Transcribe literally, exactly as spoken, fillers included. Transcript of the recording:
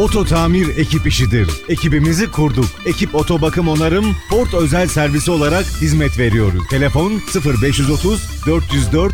Oto tamir ekip işidir. Ekibimizi kurduk. Ekip oto bakım onarım, Ford özel servisi olarak hizmet veriyoruz. Telefon sıfır beş otuz dört yüz dört